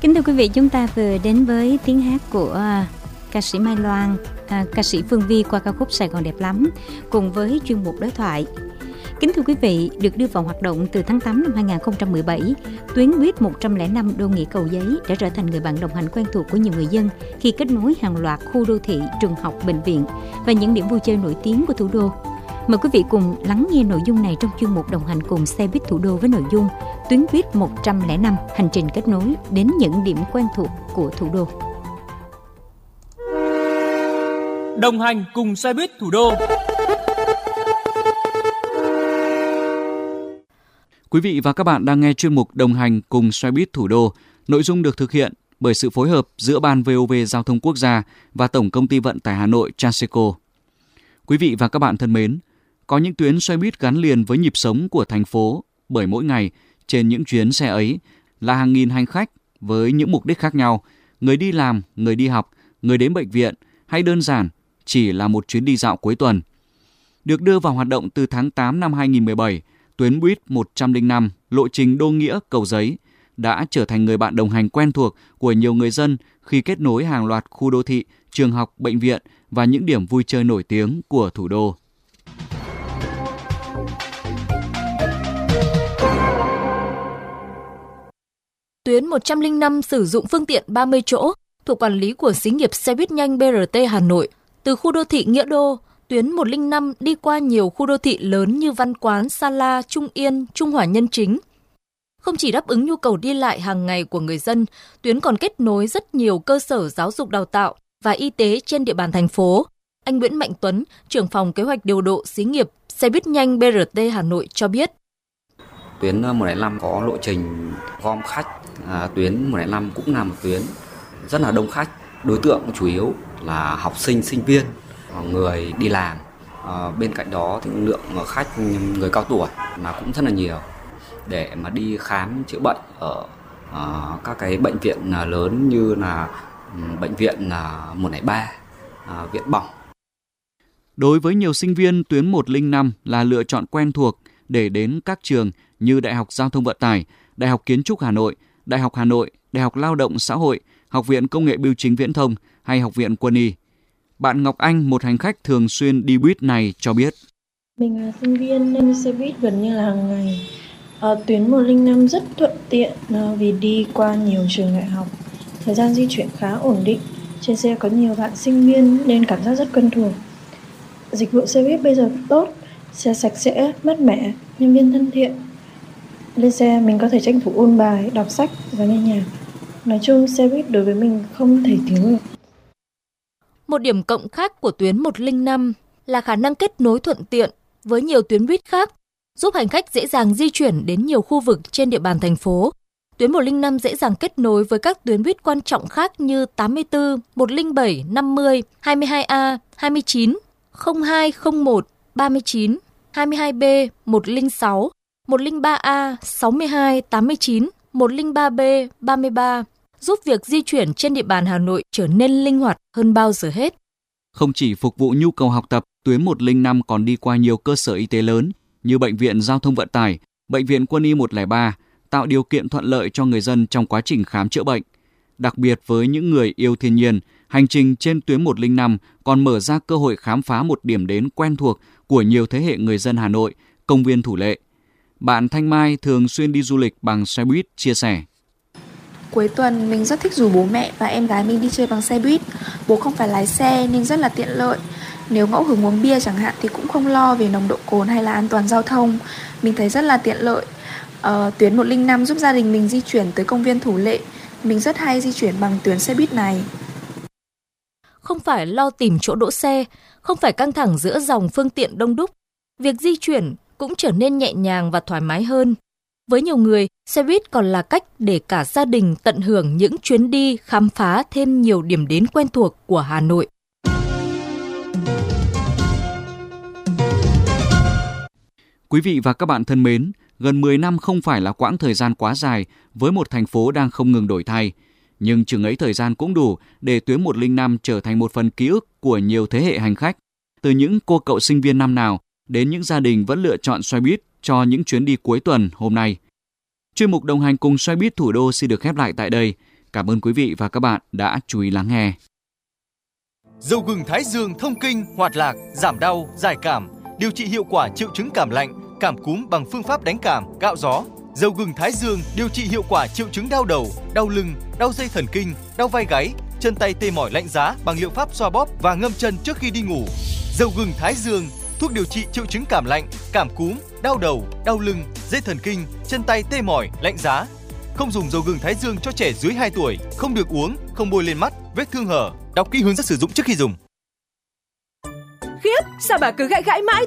Kính thưa quý vị, chúng ta vừa đến với tiếng hát của ca sĩ Mai Loan, ca sĩ Phương Vi qua ca khúc Sài Gòn đẹp lắm, cùng với chuyên mục đối thoại. Kính thưa quý vị, được đưa vào hoạt động từ tháng 8 năm 2017, tuyến buýt 105 Đô Nghĩa Cầu Giấy đã trở thành người bạn đồng hành quen thuộc của nhiều người dân khi kết nối hàng loạt khu đô thị, trường học, bệnh viện và những điểm vui chơi nổi tiếng của thủ đô. Mời quý vị cùng lắng nghe nội dung này trong chuyên mục đồng hành cùng xe buýt thủ đô với nội dung tuyến buýt 105, hành trình kết nối đến những điểm quen thuộc của thủ đô. Đồng hành cùng xe buýt thủ đô. Quý vị và các bạn đang nghe chuyên mục Đồng hành cùng xe buýt thủ đô. Nội dung được thực hiện bởi sự phối hợp giữa Ban VOV Giao thông Quốc gia và Tổng Công ty Vận tải Hà Nội Transeco. Quý vị và các bạn thân mến, có những tuyến xe buýt gắn liền với nhịp sống của thành phố bởi mỗi ngày trên những chuyến xe ấy là hàng nghìn hành khách với những mục đích khác nhau, người đi làm, người đi học, người đến bệnh viện hay đơn giản chỉ là một chuyến đi dạo cuối tuần. Được đưa vào hoạt động từ tháng 8 năm 2017, tuyến buýt 105 lộ trình Đô Nghĩa Cầu Giấy đã trở thành người bạn đồng hành quen thuộc của nhiều người dân khi kết nối hàng loạt khu đô thị, trường học, bệnh viện và những điểm vui chơi nổi tiếng của thủ đô. Tuyến 105 sử dụng phương tiện 30 chỗ thuộc quản lý của xí nghiệp xe buýt nhanh BRT Hà Nội. Từ khu đô thị Nghĩa Đô, tuyến 105 đi qua nhiều khu đô thị lớn như Văn Quán, Sa La, Trung Yên, Trung Hòa Nhân Chính. Không chỉ đáp ứng nhu cầu đi lại hàng ngày của người dân, tuyến còn kết nối rất nhiều cơ sở giáo dục đào tạo và y tế trên địa bàn thành phố. Anh Nguyễn Mạnh Tuấn, trưởng phòng kế hoạch điều độ xí nghiệp xe buýt nhanh BRT Hà Nội cho biết. Tuyến 105 có lộ trình gom khách, tuyến 105 cũng là một tuyến rất là đông khách. Đối tượng chủ yếu là học sinh, sinh viên, người đi làm. Bên cạnh đó thì lượng khách người cao tuổi là cũng rất là nhiều để mà đi khám chữa bệnh ở các cái bệnh viện lớn như là bệnh viện 103, Viện Bỏng. Đối với nhiều sinh viên, tuyến 105 là lựa chọn quen thuộc để đến các trường như Đại học Giao thông Vận tải, Đại học Kiến trúc Hà Nội, Đại học Hà Nội, Đại học Lao động Xã hội, Học viện Công nghệ Bưu chính Viễn thông hay Học viện Quân y. Bạn Ngọc Anh, một hành khách thường xuyên đi buýt này cho biết. Mình là sinh viên nên xe buýt gần như là hàng ngày. Tuyến 105 rất thuận tiện vì đi qua nhiều trường đại học. Thời gian di chuyển khá ổn định. Trên xe có nhiều bạn sinh viên nên cảm giác rất quen thuộc. Dịch vụ xe buýt bây giờ tốt, xe sạch sẽ, mát mẻ, nhân viên thân thiện. Lên xe mình có thể tranh thủ ôn bài, đọc sách và nghe nhạc. Nói chung xe buýt đối với mình không thể thiếu được. Một điểm cộng khác của tuyến 105 là khả năng kết nối thuận tiện với nhiều tuyến buýt khác, giúp hành khách dễ dàng di chuyển đến nhiều khu vực trên địa bàn thành phố. Tuyến 105 dễ dàng kết nối với các tuyến buýt quan trọng khác như 84, 107, 50, 22A, 29, 02, 01, 39, 22B, 106, 103A, 62, 89, 103B, 33, giúp việc di chuyển trên địa bàn Hà Nội trở nên linh hoạt hơn bao giờ hết. Không chỉ phục vụ nhu cầu học tập, tuyến 105 còn đi qua nhiều cơ sở y tế lớn như Bệnh viện Giao thông Vận tải, Bệnh viện Quân y 103, tạo điều kiện thuận lợi cho người dân trong quá trình khám chữa bệnh. Đặc biệt với những người yêu thiên nhiên, hành trình trên tuyến 105 còn mở ra cơ hội khám phá một điểm đến quen thuộc của nhiều thế hệ người dân Hà Nội, công viên Thủ Lệ. Bạn Thanh Mai thường xuyên đi du lịch bằng xe buýt chia sẻ. Cuối tuần mình rất thích rủ bố mẹ và em gái mình đi chơi bằng xe buýt. Bố không phải lái xe nên rất là tiện lợi. Nếu ngẫu hứng uống bia chẳng hạn thì cũng không lo về nồng độ cồn hay là an toàn giao thông. Mình thấy rất là tiện lợi. Tuyến 105 giúp gia đình mình di chuyển tới công viên Thủ Lệ. Mình rất hay di chuyển bằng tuyến xe buýt này. Không phải lo tìm chỗ đỗ xe, không phải căng thẳng giữa dòng phương tiện đông đúc. Việc di chuyển cũng trở nên nhẹ nhàng và thoải mái hơn. Với nhiều người, xe buýt còn là cách để cả gia đình tận hưởng những chuyến đi khám phá thêm nhiều điểm đến quen thuộc của Hà Nội. Quý vị và các bạn thân mến, gần 10 năm không phải là quãng thời gian quá dài với một thành phố đang không ngừng đổi thay. Nhưng chừng ấy thời gian cũng đủ để tuyến 105 trở thành một phần ký ức của nhiều thế hệ hành khách. Từ những cô cậu sinh viên năm nào đến những gia đình vẫn lựa chọn xe buýt cho những chuyến đi cuối tuần hôm nay. Chuyên mục đồng hành cùng xe buýt thủ đô xin được khép lại tại đây. Cảm ơn quý vị và các bạn đã chú ý lắng nghe. Dầu gừng Thái Dương thông kinh, hoạt lạc, giảm đau, giải cảm, điều trị hiệu quả triệu chứng cảm lạnh, cảm cúm bằng phương pháp đánh cảm, gạo gió. Dầu gừng Thái Dương điều trị hiệu quả triệu chứng đau đầu, đau lưng, đau dây thần kinh, đau vai gáy, chân tay tê mỏi lạnh giá bằng liệu pháp xoa bóp và ngâm chân trước khi đi ngủ. Dầu gừng Thái Dương, thuốc điều trị triệu chứng cảm lạnh, cảm cúm, đau đầu, đau lưng, dây thần kinh, chân tay tê mỏi, lạnh giá. Không dùng dầu gừng Thái Dương cho trẻ dưới 2 tuổi, không được uống, không bôi lên mắt, vết thương hở. Đọc kỹ hướng dẫn sử dụng trước khi dùng. Khiếp, sao bà cứ gãi mãi